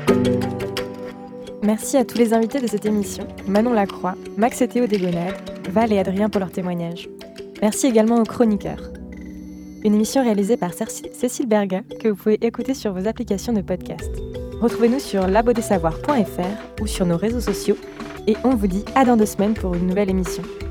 Merci à tous les invités de cette émission, Manon Lacroix, Max et Théo Desgonades, Val et Adrien pour leurs témoignages. Merci également aux chroniqueurs. Une émission réalisée par Cécile Berga que vous pouvez écouter sur vos applications de podcast. Retrouvez-nous sur labodessavoir.fr ou sur nos réseaux sociaux et on vous dit à dans 2 semaines pour une nouvelle émission.